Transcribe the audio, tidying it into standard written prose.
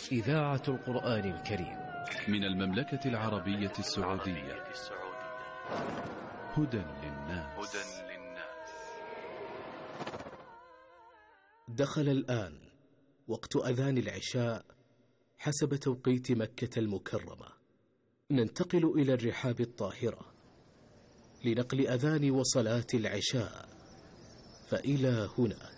إذاعة القرآن الكريم من المملكة العربية السعودية. هدى للناس. دخل الآن وقت أذان العشاء حسب توقيت مكة المكرمة. ننتقل إلى الرحاب الطاهرة لنقل أذان وصلاة العشاء، فإلى هنا